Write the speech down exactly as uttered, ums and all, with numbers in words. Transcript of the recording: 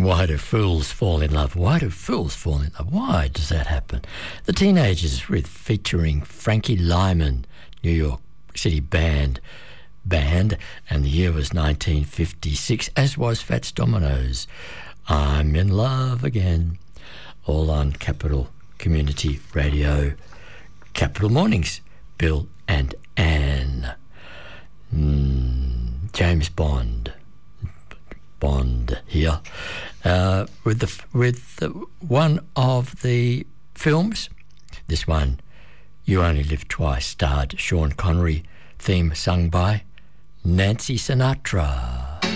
Why do fools fall in love? Why do fools fall in love? Why does that happen? The Teenagers with featuring Frankie Lyman, New York City band, band, and the year was nineteen fifty-six, as was Fats Domino's I'm in Love Again, all on Capital Community Radio. Capital Mornings, Bill and Anne. Mm, James Bond. Bond here uh, with the with the, one of the films. This one, You Only Live Twice, starred Sean Connery. Theme sung by Nancy Sinatra.